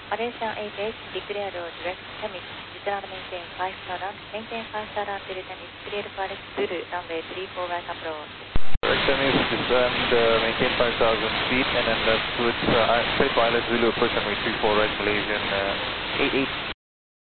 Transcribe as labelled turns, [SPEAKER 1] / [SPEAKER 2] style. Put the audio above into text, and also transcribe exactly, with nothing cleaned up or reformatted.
[SPEAKER 1] Malaysian eight H declared direct Temis, return maintain five star run, maintain five star run till Temis, clear for Alex Zulu, runway three four right approach.
[SPEAKER 2] Temis returned, uh, maintain five thousand feet and then left with uh, straight for Alex Zulu, approach runway three four right, Malaysian uh, eight eight.